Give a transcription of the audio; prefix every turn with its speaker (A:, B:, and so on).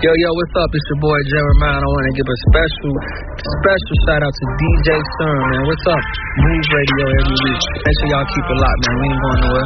A: Yo, what's up? It's your boy Jeremiah. I want to give a special shout out to DJ Stern, man. What's up? Move Radio every week. Make sure y'all keep it locked, man. We ain't going nowhere.